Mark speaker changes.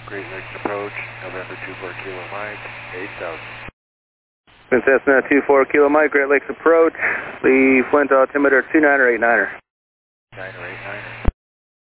Speaker 1: Great Lakes Approach, November 24 Kilo Mike, 8000.
Speaker 2: Twin Cessna 24 Kilo Mike, Great Lakes Approach, the Flint altimeter 29er 89er.
Speaker 1: 9er 89er.